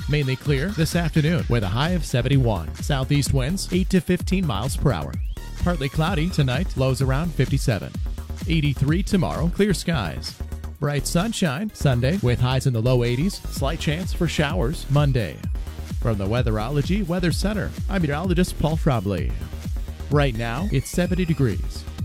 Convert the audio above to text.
Mainly clear this afternoon with a high of 71. Southeast winds 8 to 15 miles per hour. Partly cloudy tonight, lows around 57. 83 tomorrow, clear skies. Bright sunshine Sunday with highs in the low 80s. Slight chance for showers Monday. From the Weatherology Weather Center, I'm meteorologist Paul Trombley. Right now, it's 70 degrees.